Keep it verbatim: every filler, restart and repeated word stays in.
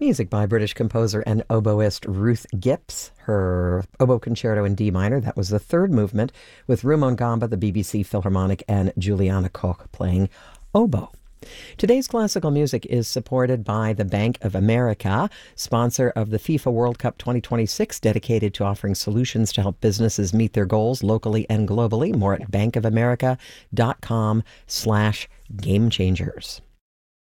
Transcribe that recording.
Music by British composer and oboist Ruth Gipps. Her oboe concerto in D minor, that was the third movement, with Rumon Gamba, the B B C Philharmonic, and Juliana Koch playing oboe. Today's classical music is supported by the Bank of America, sponsor of the FIFA World Cup twenty twenty-six, dedicated to offering solutions to help businesses meet their goals locally and globally. More at bankofamerica.com slash game changers.